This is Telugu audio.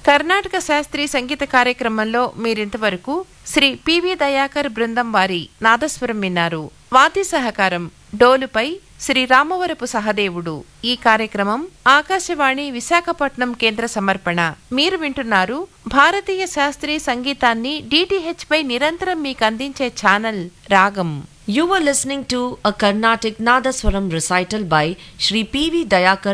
కర్ణాటక శాస్త్రీయ సంగీత కార్యక్రమంలో మీరింతవరకు శ్రీ పివి దయాకర్ బృందం వారి నాదస్వరం విన్నారు. వాద్య సహకారం డోలుపై శ్రీ రామవరపు సహదేవుడు. ఈ కార్యక్రమం ఆకాశవాణి విశాఖపట్నం కేంద్ర సమర్పణ. మీరు వింటున్నారు భారతీయ శాస్త్రీయ సంగీతాన్ని DTH పై నిరంతరం మీకు అందించే ఛానల్ రాగం. You were listening to a Carnatic Nadaswaram recital by Shri P.V. Dayakar